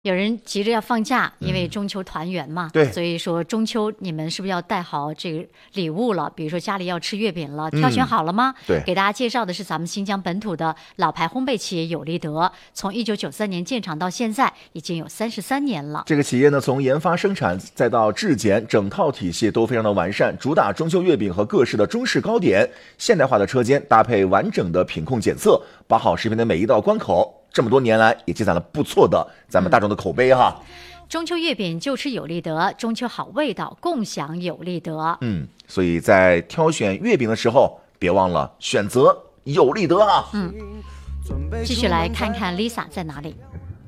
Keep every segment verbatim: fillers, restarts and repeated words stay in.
有人急着要放假，因为中秋团圆嘛， 嗯、对， 所以说中秋你们是不是要带好这个礼物了？比如说家里要吃月饼了，挑选好了吗？ 嗯、对， 给大家介绍的是咱们新疆本土的老牌烘焙企业有利德，从一九九三年建厂到现在已经有三十三年了。 这个企业呢，从研发、生产再到质检，整套体系都非常的完善，主打中秋月饼和各式的中式糕点，现代化的车间搭配完整的品控检测，把好食品的每一道关口。这么多年来也积攒了不错的咱们大众的口碑哈、 嗯、中秋月饼就吃有利德，中秋好味道共享有利德。 嗯，所以在挑选月饼的时候别忘了选择有利德啊。 嗯，继续来看看 Lisa 在哪里。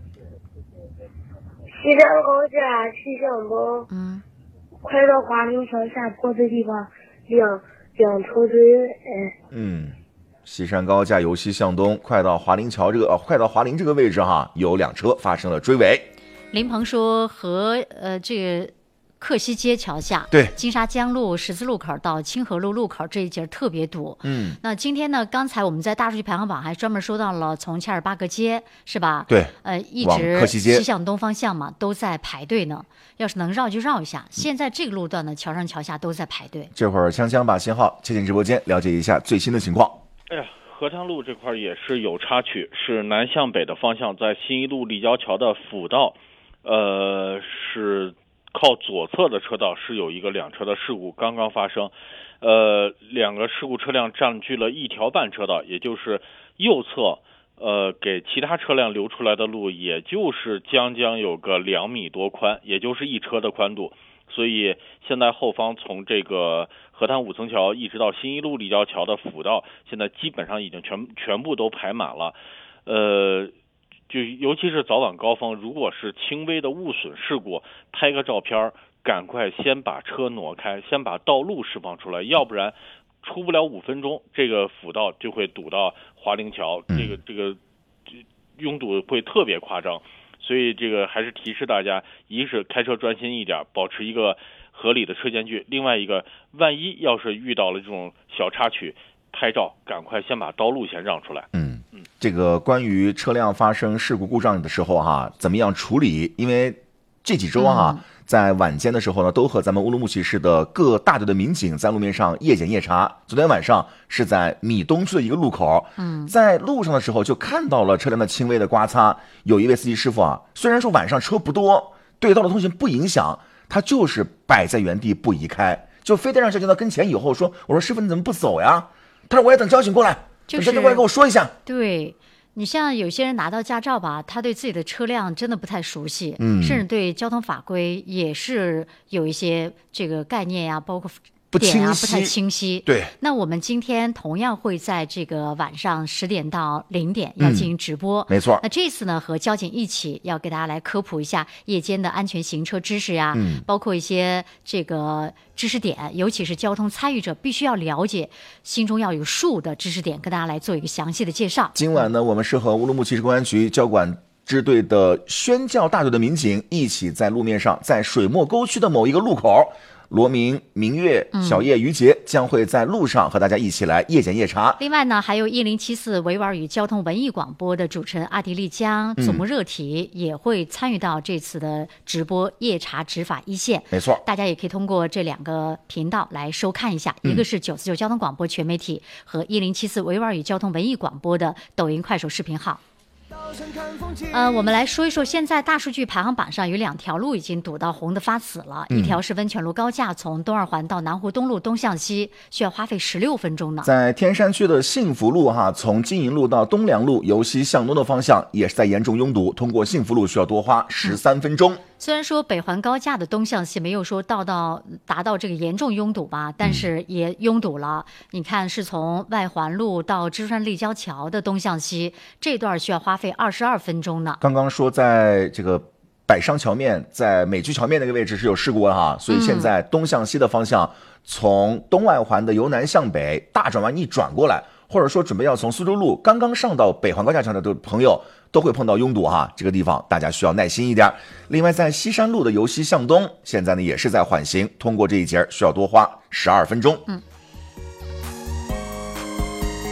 西山高架气象包， 嗯， 快到华林桥下坡的地方两两头堆。哎， 嗯，西山高架由西向东，快到华林桥这个、呃、快到华林这个位置哈，有两车发生了追尾。 林鹏说和呃这个克西街桥下， 对， 金沙江路十字路口到清河路路口这一节特别堵。 嗯， 那今天呢，刚才我们在大数据排行榜还专门说到了从恰尔巴格街是吧？ 对， 呃，一直克西街西向东方向嘛，都在排队呢。要是能绕就绕一下。现在这个路段呢，桥上桥下都在排队。 这会儿锵锵把信号切进直播间，了解一下最新的情况。 哎呀，河塘路这块也是有插曲，是南向北的方向，在新一路立交桥的辅道，呃，是靠左侧的车道是有一个两车的事故刚刚发生，呃，两个事故车辆占据了一条半车道，也就是右侧，呃，给其他车辆留出来的路，也就是将将有个两米多宽，也就是一车的宽度。所以现在后方从这个河滩五层桥一直到新一路立交桥的辅道，现在基本上已经全全部都排满了。呃，就尤其是早晚高峰，如果是轻微的误损事故，拍个照片，赶快先把车挪开，先把道路释放出来，要不然出不了五分钟，这个辅道就会堵到华林桥，这个这个拥堵会特别夸张。所以这个还是提示大家，一是开车专心一点，保持一个合理的车间距，另外一个万一要是遇到了这种小插曲，拍照赶快先把道路先让出来。 嗯嗯，这个关于车辆发生事故故障的时候哈，怎么样处理？因为这几周哈、嗯，在晚间的时候呢，都和咱们乌鲁木齐市的各大队的民警在路面上夜检夜查。昨天晚上是在米东区的一个路口， 嗯， 在路上的时候就看到了车辆的轻微的刮擦。有一位司机师傅啊，虽然说晚上车不多，对道路通行不影响，他就是摆在原地不移开，就非得让交警到跟前以后说：“我说师傅你怎么不走呀？”他说：“我也等交警过来， 就是等交警过来跟我说一下。” 对。你像有些人拿到驾照吧，他对自己的车辆真的不太熟悉， 嗯， 甚至对交通法规也是有一些这个概念呀、啊，包括不点啊清晰， 不太清晰。 对， 那我们今天同样会在这个晚上十点到零点要进行直播， 嗯、没错。 那这次呢，和交警一起要给大家来科普一下夜间的安全行车知识呀， 嗯， 包括一些这个知识点，尤其是交通参与者必须要了解、心中要有数的知识点，跟大家来做一个详细的介绍。 今晚呢，我们是和乌鲁木齐市公安局交管支队的宣教大队的民警一起在路面上，在水墨沟区的某一个路口。罗明、明月、小叶、于杰将会在路上和大家一起来夜检夜查。 另外呢，还有一零七四维吾尔语交通文艺广播的主持人阿迪丽江、祖木热体也会参与到这次的直播夜查执法一线。 没错， 大家也可以通过这两个频道来收看一下， 嗯、 一个是九四九交通广播全媒体和一零七四维吾尔语交通文艺广播的抖音、快手视频号。呃，我们来说一说，现在大数据排行榜上有两条路已经堵到红的发紫了， 嗯、 一条是温泉路高架，从东二环到南湖东路东向西需要花费十六分钟呢。 在天山区的幸福路哈，从金银路到东梁路由西向东的方向也是在严重拥堵，通过幸福路需要多花十三分钟。嗯虽然说北环高架的东向西没有说到到达到这个严重拥堵吧，但是也拥堵了。嗯、你看，是从外环路到芝山立交桥的东向西这段需要花费二十二分钟呢。 刚刚说在这个百商桥面，在美居桥面那个位置是有事故的哈，所以现在东向西的方向，嗯、从东外环的由南向北大转弯一转过来，或者说准备要从苏州路刚刚上到北环高架上的朋友，都会碰到拥堵哈，这个地方大家需要耐心一点。另外，在西山路的由西向东，现在呢也是在缓行，通过这一节需要多花十二分钟。 嗯。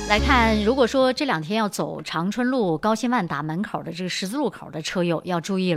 来看，如果说这两天要走长春路高新万达门口的这个十字路口的车友要注意了。